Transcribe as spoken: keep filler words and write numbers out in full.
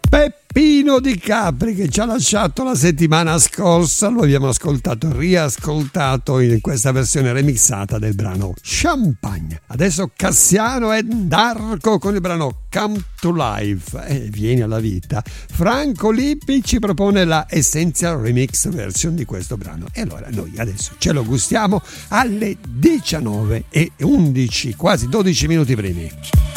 Peppino Di Capri, che ci ha lasciato la settimana scorsa, lo abbiamo ascoltato, riascoltato in questa versione remixata del brano Champagne. Adesso Cassiano e Darko con il brano Come to Life, e eh, vieni alla vita. Franco Lippi ci propone la Essential Remix version di questo brano, e allora noi adesso ce lo gustiamo alle diciannove e undici, quasi dodici minuti primi.